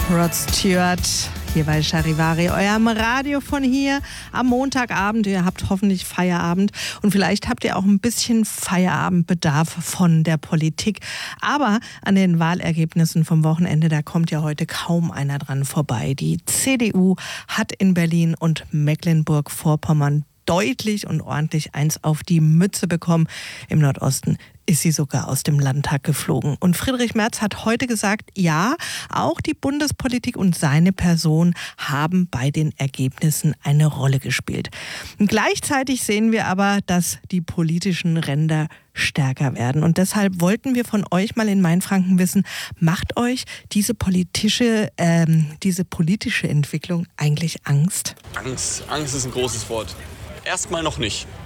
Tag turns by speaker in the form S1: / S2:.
S1: Rod Stewart hier bei Charivari, eurem Radio von hier am Montagabend. Ihr habt hoffentlich Feierabend und vielleicht habt ihr auch ein bisschen Feierabendbedarf von der Politik. Aber an den Wahlergebnissen vom Wochenende, da kommt ja heute kaum einer dran vorbei. Die CDU hat in Berlin und Mecklenburg-Vorpommern deutlich und ordentlich eins auf die Mütze bekommen. Im Nordosten ist sie sogar aus dem Landtag geflogen. Und Friedrich Merz hat heute gesagt, ja, auch die Bundespolitik und seine Person haben bei den Ergebnissen eine Rolle gespielt. Und gleichzeitig sehen wir aber, dass die politischen Ränder stärker werden. Und deshalb wollten wir von euch mal in Mainfranken wissen, macht euch diese politische Entwicklung eigentlich Angst?
S2: Angst ist ein großes Wort. Erstmal noch nicht.